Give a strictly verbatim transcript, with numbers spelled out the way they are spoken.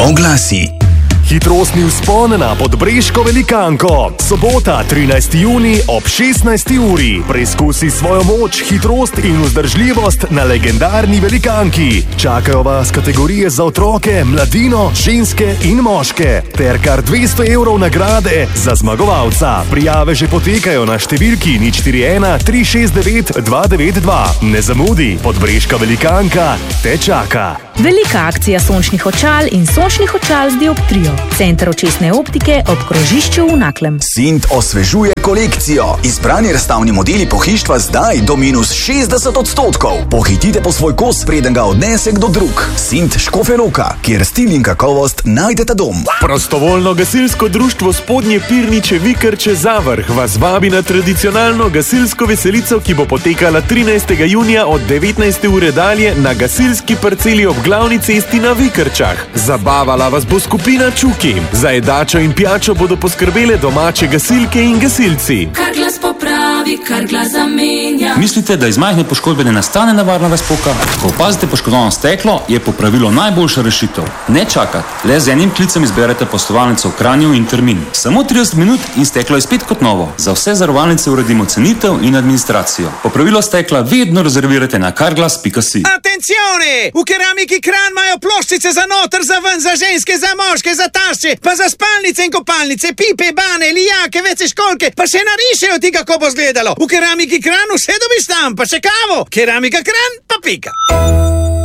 Oglasi. Hitrostni vzpon na Podbreško velikanko. Sobota, trinajsti junij ob šestnajsti uri. Preizkusi svojo moč, hitrost in vzdržljivost na legendarni velikanki. Čakajo vas kategorije za otroke, mladino, ženske in moške. Ter kar dvesto evrov nagrade za zmagovalca. Prijave že potekajo na številki nič štiri ena tri šest devet dva devet dva. Ne zamudi, Podbreška velikanka te čaka. Velika akcija sončnih očal in sončnih očal z dioptrijo. Center očesne optike ob krožišču v Naklem. Sint osvežuje kolekcijo. Izbrani razstavni modeli pohištva zdaj do minus šestdeset odstotkov. Pohitite po svoj kos, preden ga odnese kdo drug. Sint Škofja Loka, kjer stil in kakovost najdete dom. Prostovoljno gasilsko društvo Spodnje Pirniče Vikrče Zavrh vas vabi na tradicionalno gasilsko veselico, ki bo potekala trinajstega junija od devetnajste ure dalje na gasilski parceli ob glavni cesti na Vikrčah. Zabavala vas bo skupina Čuki. Za jedačo in pijačo bodo poskrbele domače gasilke in gasilci. Kar glas popravi, kar glas zamenja. Mislite, da iz majhne poškodbe ne nastane nevarna razpoka? Ko opazite poškodovano steklo, je popravilo najboljša rešitev. Ne čakati, le z enim klicem izberete poslovalnico v Kranju in termin. Samo trideset minut in steklo je spet kot novo. Za vse zavarovalnice uredimo cenitev in administracijo. Popravilo stekla vedno rezervirate na carglass pika si. Attenzione! V Keramiki Kranj imajo ploščice za noter, za ven, za ženske, za moške, za tašče, pa za spalnice in kopalnice, pipe, bane, lijake, vece, školke, pa še narišejo ti, kako bo zgledalo. V Keramiki Kranj vse dobiš tam, pa še kavo. Keramika Kranj pa pika.